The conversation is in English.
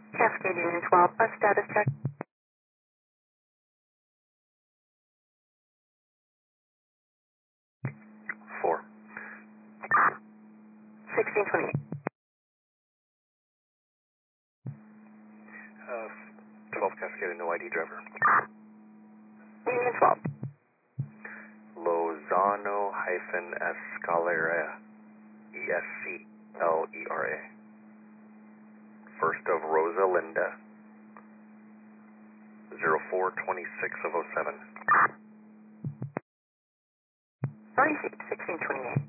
Cascade Union 12, bus status check. 4. 1628. 12 Cascade, no ID driver. Union 12. Lozano-Escalera, Esclera. First of Rosalinda, 0426 of 07. Received 1628.